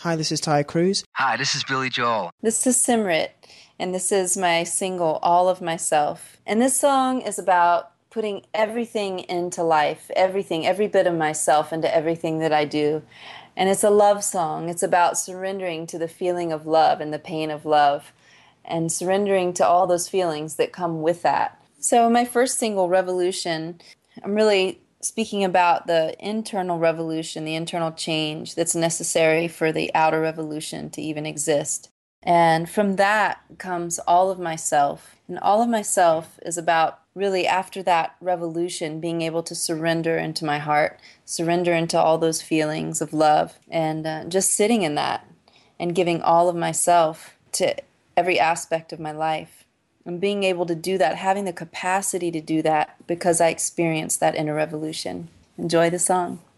Hi, this is Ty Cruz. Hi, this is Billy Joel. This is Simrit, and this is my single, All of Myself. And this song is about putting everything into life, everything, every bit of myself into everything that I do. And it's a love song. It's about surrendering to the feeling of love and the pain of love, and surrendering to all those feelings that come with that. So my first single, Revolution, I'm really speaking about the internal revolution, the internal change that's necessary for the outer revolution to even exist. And from that comes All of Myself. And All of Myself is about really, after that revolution, being able to surrender into my heart, surrender into all those feelings of love, and just sitting in that and giving all of myself to every aspect of my life. And being able to do that, having the capacity to do that because I experienced that inner revolution. Enjoy the song.